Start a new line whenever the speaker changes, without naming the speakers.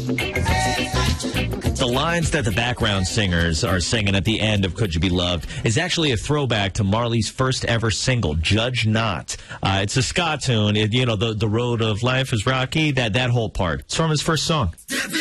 The lines that the background singers are singing at the end of Could You Be Loved is actually a throwback to Marley's first ever single, Judge Not. It's a ska tune. The road of life is rocky, that whole part. It's from his first song.